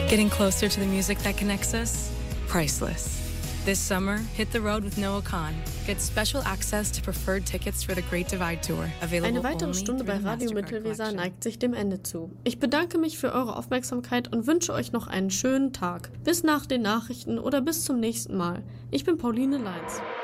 Getting closer to the music that connects us? Priceless. This summer, hit the road with Noah Khan. Get special access to preferred tickets for the Great Divide Tour. Available Eine weitere only Stunde bei through the Radio Mastercard Mittelweser Collection. neigt sich dem Ende zu. Ich bedanke mich für eure Aufmerksamkeit und wünsche euch noch einen schönen Tag. Bis nach den Nachrichten oder bis zum nächsten Mal. Ich bin Pauline Leitz.